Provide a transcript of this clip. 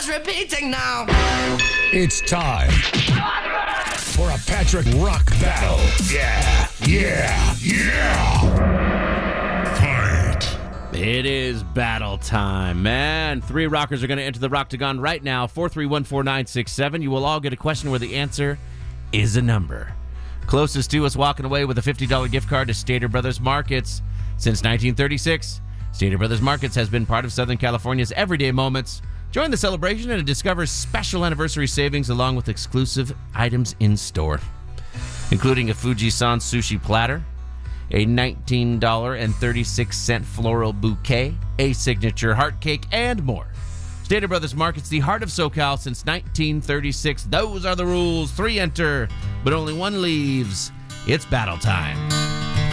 repeating now. It's time for a Patrick Rock battle. Yeah. Fight. It is battle time, man. 3 rockers are going to enter the Roctagon right now. 4314967. You will all get a question where the answer is a number. Closest to us walking away with a $50 gift card to Stater Brothers Markets. Since 1936, Stater Brothers Markets has been part of Southern California's everyday moments. Join the celebration and discover special anniversary savings along with exclusive items in store, including a Fuji-san sushi platter, a $19.36 floral bouquet, a signature heart cake, and more. Stater Brothers Markets, the heart of SoCal since 1936. Those are the rules. 3 enter, but only 1 leaves. It's battle time.